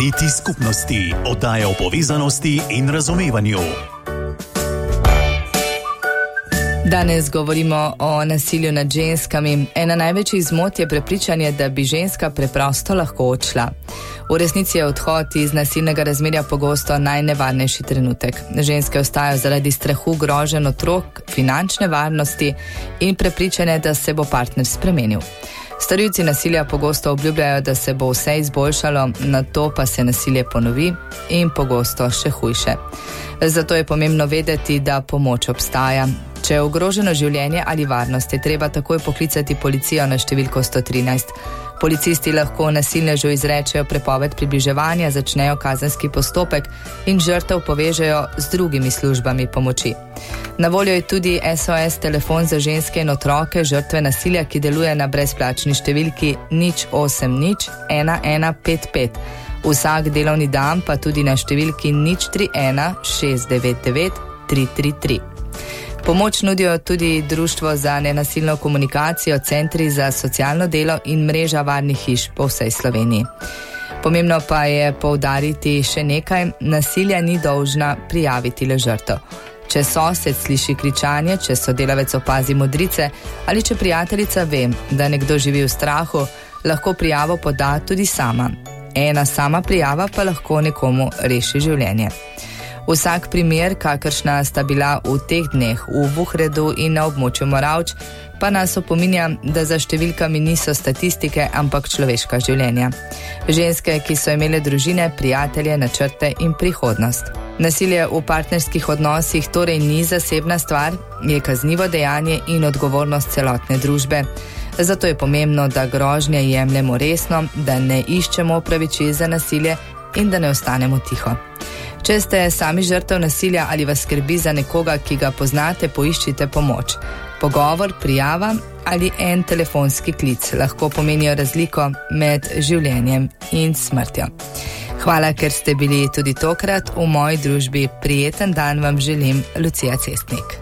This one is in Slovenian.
Niti skupnosti, oddaja o povezanosti in razumevanju. Danes govorimo o nasilju nad ženskami. Ena največjih zmot je prepričanje, da bi ženska preprosto lahko odšla. V resnici je odhod iz nasilnega razmerja pogosto najnevarnejši trenutek. Ženske ostajajo zaradi strahu, groženj otrok, finančne varnosti in prepričanja, da se bo partner spremenil. Storilci nasilja pogosto obljubljajo, da se bo vse izboljšalo, nato pa se nasilje ponovi in pogosto še hujše. Zato je pomembno vedeti, da pomoč obstaja. Če je ogroženo življenje ali varnost, je treba takoj poklicati policijo na številko 113. Policisti lahko nasilnežu izrečejo prepoved približevanja, začnejo kazenski postopek in žrtev povežejo z drugimi službami pomoči. Na voljo je tudi SOS telefon za ženske in otroke žrtve nasilja, ki deluje na brezplačni številki 080 1155. Vsak delovni dan pa tudi na številki 031 699 333. Pomoč nudijo tudi Društvo za nenasilno komunikacijo, centri za socialno delo in mreža varnih hiš po vsej Sloveniji. Pomembno pa je poudariti še nekaj: nasilja ni dolžna prijaviti le žrtev. Če sosed sliši kričanje, če sodelavec opazi modrice ali če prijateljica ve, da nekdo živi v strahu, lahko prijavo poda tudi sama. Ena sama prijava pa lahko nekomu reši življenje. Vsak primer, kakršna sta bila v teh dneh v Vuhredu in na območju Moravč, pa nas opominja, da za številkami niso statistike, ampak človeška življenja. Ženske, ki so imele družine, prijatelje, načrte in prihodnost. Nasilje v partnerskih odnosih torej ni zasebna stvar, je kaznivo dejanje in odgovornost celotne družbe. Zato je pomembno, da grožnje jemljemo resno, da ne iščemo opravičil za nasilje in da ne ostanemo tiho. Če ste sami žrtev nasilja ali vas skrbi za nekoga, ki ga poznate, poiščite pomoč. Pogovor, prijava ali en telefonski klic lahko pomenijo razliko med življenjem in smrtjo. Hvala, ker ste bili tudi tokrat v moji družbi. Prijeten dan vam želim, Lucija Cestnik.